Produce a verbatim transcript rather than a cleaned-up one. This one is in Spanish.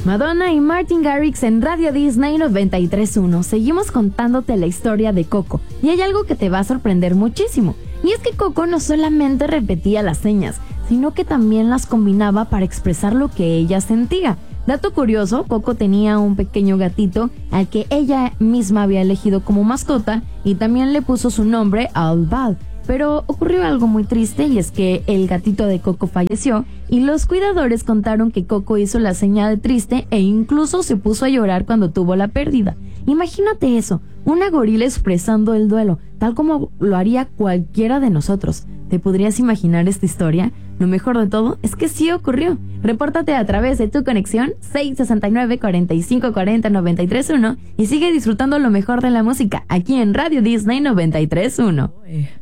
Madonna y Martin Garrix en Radio Disney noventa y tres punto uno. Seguimos contándote la historia de Coco y hay algo que te va a sorprender muchísimo. Y es que Coco no solamente repetía las señas, sino que también las combinaba para expresar lo que ella sentía. Dato curioso, Coco tenía un pequeño gatito al que ella misma había elegido como mascota y también le puso su nombre Albal. Pero ocurrió algo muy triste y es que el gatito de Coco falleció y los cuidadores contaron que Coco hizo la seña de triste e incluso se puso a llorar cuando tuvo la pérdida. Imagínate eso, una gorila expresando el duelo, tal como lo haría cualquiera de nosotros. ¿Te podrías imaginar esta historia? Lo mejor de todo es que sí ocurrió. Repórtate a través de tu conexión seis sesenta y nueve, cuarenta y cinco, cuarenta, noventa y tres uno y sigue disfrutando lo mejor de la música aquí en Radio Disney noventa y tres punto uno.